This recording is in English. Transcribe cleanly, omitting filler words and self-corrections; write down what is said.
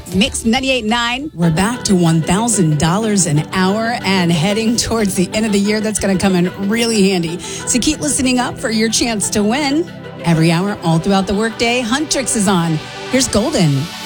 Mix 98.9. We're back to $1,000 an hour and heading towards the end of the year. That's going to come in really handy. So keep listening up for your chance to win. Every hour, all throughout the workday, Huntrix is on. Here's Golden.